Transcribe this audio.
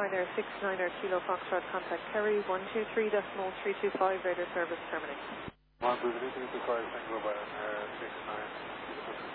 Ryanair 69er Kilo Foxtrot, contact Kerry 123.325, radar service terminated. 123.5, thank you, bye-bye, 69.